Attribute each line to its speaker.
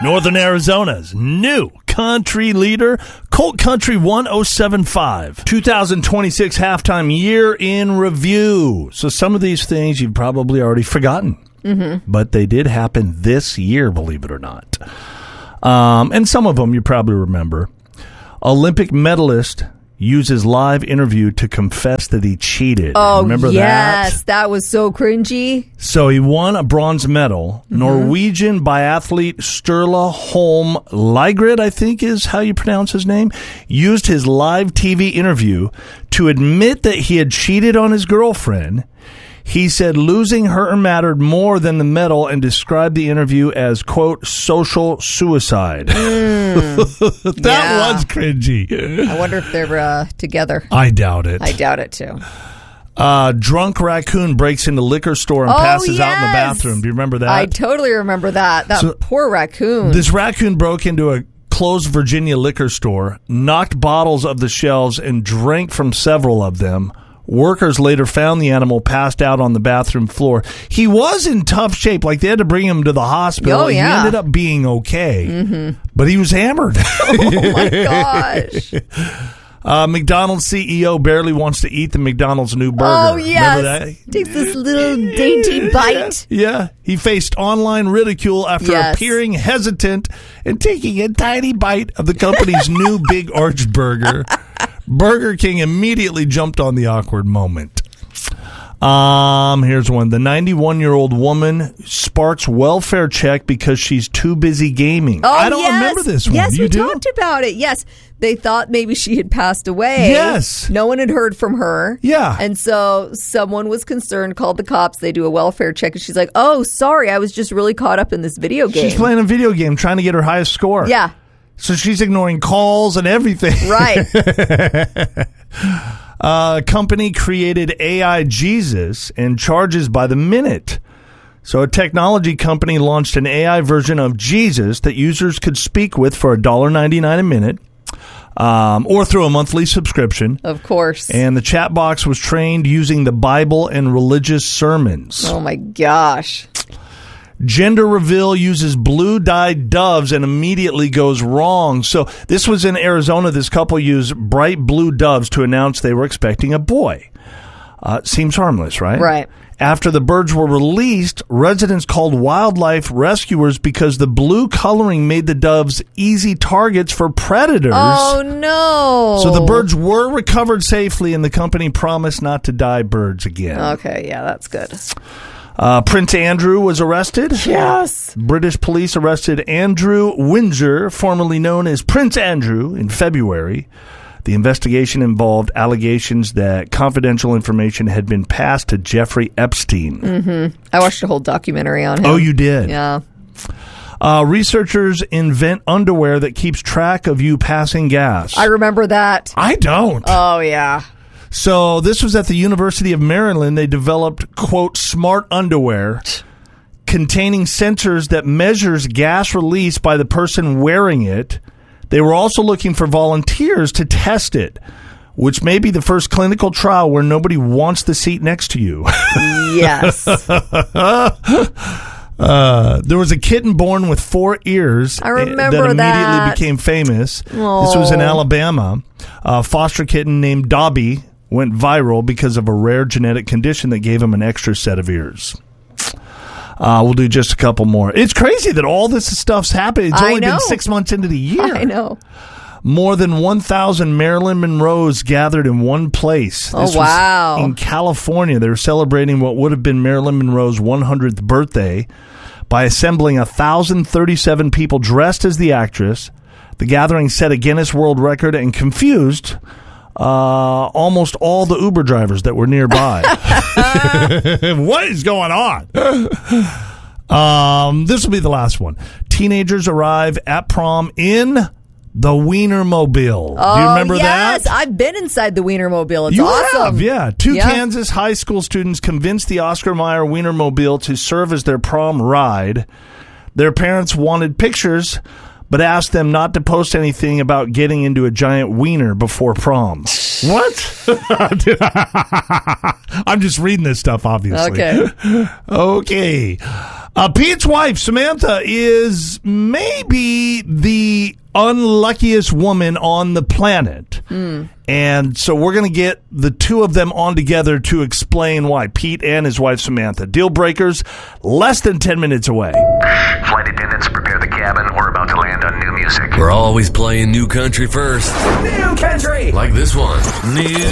Speaker 1: Northern Arizona's new country leader, Colt Country 1075. 2026 halftime year in review. So some of these things you've probably already forgotten. But they did happen this year, believe it or not. And some of them you probably remember. Olympic medalist uses live interview to confess that he cheated.
Speaker 2: Oh,
Speaker 1: remember
Speaker 2: yes. That was so cringy.
Speaker 1: So he won a bronze medal. Norwegian biathlete Sturla Holm Ligrid, I think is how you pronounce his name, used his live TV interview to admit that he had cheated on his girlfriend. He said losing her mattered more than the medal and described the interview as, quote, social suicide. That was cringy.
Speaker 2: I wonder if they're together.
Speaker 1: I doubt it.
Speaker 2: I doubt it, too.
Speaker 1: Drunk raccoon breaks into liquor store and passes out in the bathroom. Do you remember that?
Speaker 2: I totally remember that. That poor raccoon.
Speaker 1: This raccoon broke into a closed Virginia liquor store, knocked bottles of the shelves, and drank from several of them. Workers later found the animal passed out on the bathroom floor. He was in tough shape. Like, they had to bring him to the hospital.
Speaker 2: Oh, yeah.
Speaker 1: He ended up being okay. But he was hammered.
Speaker 2: Oh, my gosh.
Speaker 1: McDonald's CEO barely wants to eat the McDonald's new burger.
Speaker 2: Oh, yes.
Speaker 1: Remember that?
Speaker 2: Takes this little dainty bite.
Speaker 1: Yeah. He faced online ridicule after appearing hesitant and taking a tiny bite of the company's new Big Arch Burger. Burger King immediately jumped on the awkward moment. Here's one. The 91-year-old woman sparks welfare check because she's too busy gaming.
Speaker 2: Oh,
Speaker 1: I don't remember this one.
Speaker 2: Yes,
Speaker 1: you
Speaker 2: we
Speaker 1: do?
Speaker 2: talked about it. Yes. They thought maybe she had passed away.
Speaker 1: Yes.
Speaker 2: No one had heard from her.
Speaker 1: Yeah.
Speaker 2: And so someone was concerned, called the cops. They do a welfare check. And she's like, oh, sorry, I was just really caught up in this video game.
Speaker 1: She's playing a video game trying to get her highest score.
Speaker 2: Yeah.
Speaker 1: So she's ignoring calls and everything.
Speaker 2: Right.
Speaker 1: Company created AI Jesus and charges by the minute. So a technology company launched an AI version of Jesus that users could speak with for $1.99 a minute, or through a monthly subscription.
Speaker 2: Of course.
Speaker 1: And the chat box was trained using the Bible and religious sermons.
Speaker 2: Oh, my gosh.
Speaker 1: Gender reveal uses blue-dyed doves and immediately goes wrong. So this was in Arizona. This couple used bright blue doves to announce they were expecting a boy. Seems harmless, right?
Speaker 2: Right.
Speaker 1: After the birds were released, residents called wildlife rescuers because the blue coloring made the doves easy targets for predators.
Speaker 2: Oh, no.
Speaker 1: So the birds were recovered safely, and the company promised not to dye birds again.
Speaker 2: Okay, yeah, that's good.
Speaker 1: Prince Andrew was arrested.
Speaker 2: Yes.
Speaker 1: British police arrested Andrew Windsor, formerly known as Prince Andrew, in February. The investigation involved allegations that confidential information had been passed to Jeffrey Epstein.
Speaker 2: I watched a whole documentary on him.
Speaker 1: Oh, you did?
Speaker 2: Yeah.
Speaker 1: Researchers invent underwear that keeps track of you passing gas.
Speaker 2: I remember that.
Speaker 1: I don't.
Speaker 2: Oh, yeah.
Speaker 1: So this was at the University of Maryland. They developed, quote, smart underwear containing sensors that measures gas release by the person wearing it. They were also looking for volunteers to test it, which may be the first clinical trial where nobody wants the seat next to you.
Speaker 2: Yes.
Speaker 1: There was a kitten born with 4 ears.
Speaker 2: I remember
Speaker 1: that immediately
Speaker 2: that.
Speaker 1: became famous.
Speaker 2: Oh.
Speaker 1: This was in Alabama. A foster kitten named Dobby went viral because of a rare genetic condition that gave him an extra set of ears. We'll do just a couple more. It's crazy that all this stuff's happened. It's only been 6 months into the year.
Speaker 2: I know.
Speaker 1: More than 1,000 Marilyn Monroes gathered in one place. This
Speaker 2: wow.
Speaker 1: was in California. They were celebrating what would have been Marilyn Monroe's 100th birthday by assembling 1,037 people dressed as the actress. The gathering set a Guinness World Record and confused almost all the Uber drivers that were nearby. What is going on? This will be the last one. Teenagers arrive at prom in the Wienermobile.
Speaker 2: Oh,
Speaker 1: do you remember
Speaker 2: yes.
Speaker 1: that?
Speaker 2: I've been inside the Wienermobile. It's
Speaker 1: You
Speaker 2: awesome.
Speaker 1: have, yeah. Two Kansas high school students convinced the Oscar Mayer Wienermobile to serve as their prom ride. Their parents wanted pictures, but asked them not to post anything about getting into a giant wiener before prom. What? I'm just reading this stuff, obviously.
Speaker 2: Okay.
Speaker 1: Okay. Pete's wife, Samantha, is maybe the unluckiest woman on the planet. And so we're going to get the two of them on together to explain why. Pete and his wife, Samantha. Deal breakers, less than 10 minutes away.
Speaker 3: Flight attendants, prepare the cabin. We're about to land on new music.
Speaker 4: We're always playing new country first.
Speaker 3: New country!
Speaker 4: Like this one. New